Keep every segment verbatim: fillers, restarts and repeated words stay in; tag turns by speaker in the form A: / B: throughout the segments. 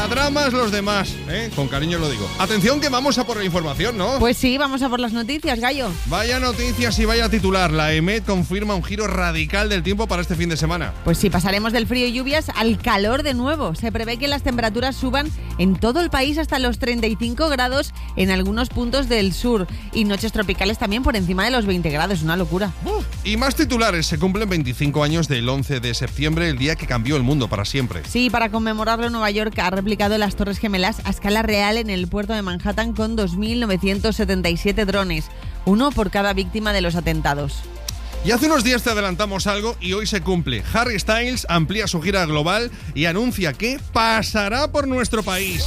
A: dramas los demás, ¿eh? Con cariño lo digo. Atención que vamos a por la información, ¿no?
B: Pues sí, vamos a por las noticias, Gallo.
A: Vaya noticias y vaya titular. La E M E D confirma un giro radical del tiempo para este fin de semana.
B: Pues sí, pasaremos del frío y lluvias al calor de nuevo. Se prevé que las temperaturas suban en todo el país hasta los treinta y cinco grados en algunos puntos del sur. Y noches tropicales también por encima de los veinte grados. Una locura.
A: Uf, y más titulares. Se cumplen veinticinco años del once de septiembre, el día que cambió el mundo para siempre.
B: Sí, para conmemorarlo, Nueva York ha replicado las Torres Gemelas a escala real en el puerto de Manhattan con dos mil novecientos setenta y siete drones. Uno por cada víctima de los atentados.
A: Y hace unos días te adelantamos algo y hoy se cumple. Harry Styles amplía su gira global y anuncia que pasará por nuestro país.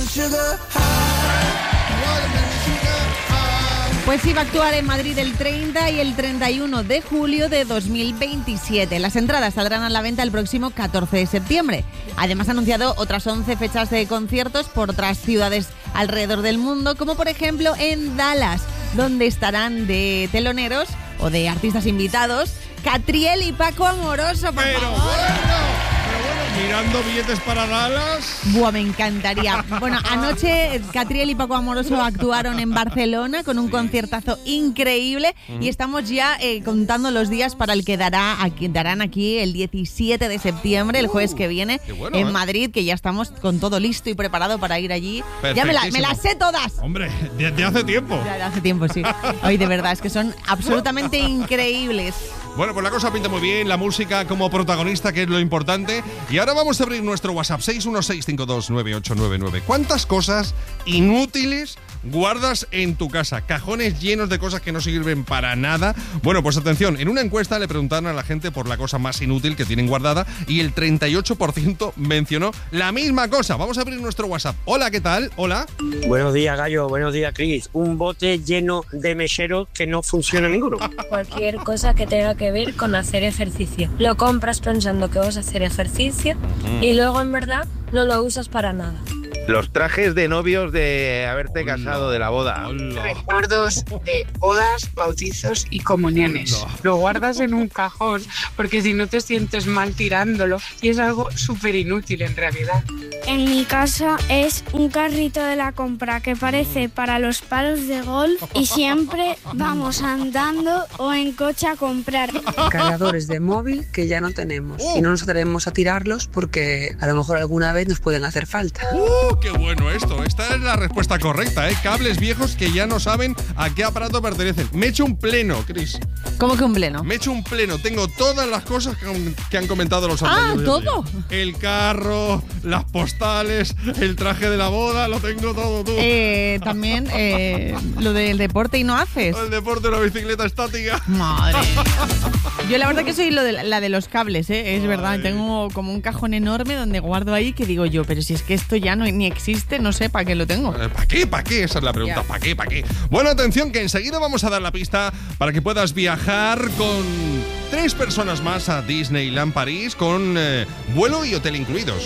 B: Pues iba a actuar en Madrid el treinta y el treinta y uno de julio de dos mil veintisiete. Las entradas saldrán a la venta el próximo catorce de septiembre. Además ha anunciado otras once fechas de conciertos por otras ciudades alrededor del mundo, como por ejemplo en Dallas, donde estarán de teloneros o de artistas invitados Catriel y Paco Amoroso, por
A: Pero
B: favor.
A: bueno, pero bueno, mirando billetes para Dallas.
B: Buah, me encantaría. Bueno, anoche Catriel y Paco Amoroso actuaron en Barcelona con un conciertazo increíble y estamos ya eh, contando los días para el que dará aquí, darán aquí el diecisiete de septiembre, el jueves que viene,
A: bueno,
B: en
A: ¿eh?
B: Madrid, que ya estamos con todo listo y preparado para ir allí. Ya me, la, me las sé todas.
A: Hombre, desde hace tiempo.
B: Ya de hace tiempo, sí. Hoy de verdad, es que son absolutamente increíbles.
A: Bueno, pues la cosa pinta muy bien, la música como protagonista, que es lo importante. Y ahora vamos a abrir nuestro WhatsApp, seis uno seis cinco dos nueve ocho nueve nueve. ¿Cuántas cosas inútiles guardas en tu casa? Cajones llenos de cosas que no sirven para nada. Bueno, pues atención, en una encuesta le preguntaron a la gente por la cosa más inútil que tienen guardada y el treinta y ocho por ciento mencionó la misma cosa. Vamos a abrir nuestro WhatsApp. Hola, ¿qué tal? Hola.
C: Buenos días, Gallo. Buenos días, Cris. Un bote lleno de mecheros que no funciona ninguno.
D: Cualquier cosa que tenga que ver con hacer ejercicio. Lo compras pensando que vas a hacer ejercicio y luego en verdad no lo usas para nada.
E: Los trajes de novios de haberte casado, de la boda.
F: Recuerdos de bodas, bautizos y comuniones.
A: No.
F: Lo guardas en un cajón porque si no te sientes mal tirándolo y es algo súper inútil en realidad.
G: En mi casa es un carrito de la compra que parece para los palos de golf y siempre vamos andando o en coche a comprar.
H: Cargadores de móvil que ya no tenemos y no nos atrevemos a tirarlos porque a lo mejor alguna vez nos pueden hacer falta.
A: ¡Uh, qué bueno esto! Esta es la respuesta correcta, ¿eh? Cables viejos que ya no saben a qué aparato pertenecen. Me he hecho un pleno, Cris.
B: ¿Cómo que un pleno?
A: Me he hecho un pleno. Tengo todas las cosas que, que han comentado los
B: Ah,
A: anteriores.
B: ¿todo?
A: El carro, las postales, el traje de la boda, lo tengo todo, tú.
B: Eh, también eh, lo del deporte y no haces.
A: El deporte, la bicicleta estática.
B: Madre mía. Yo la verdad que soy lo de, la de los cables, ¿eh? Es verdad. Tengo como un cajón enorme donde guardo ahí que digo yo, pero si es que esto ya no ni existe, no sé para qué lo tengo.
A: ¿Para qué? ¿Para qué? Esa es la pregunta.
B: Ya.
A: ¿Para qué? ¿Para qué? Bueno, atención, que enseguida vamos a dar la pista para que puedas viajar con tres personas más a Disneyland París con eh, vuelo y hotel incluidos.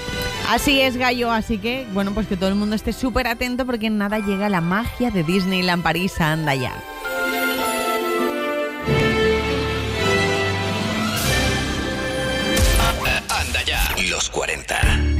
B: Así es, Gallo, así que, bueno, pues que todo el mundo esté súper atento porque en nada llega la magia de Disneyland París a Anda Ya.
I: Anda Ya. Los cuarenta.